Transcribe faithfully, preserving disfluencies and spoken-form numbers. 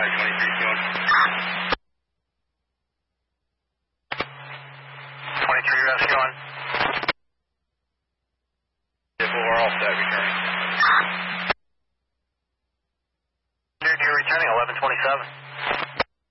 five twenty-three two one. twenty-three rescue on. We're all set, returning. You're returning eleven twenty-seven.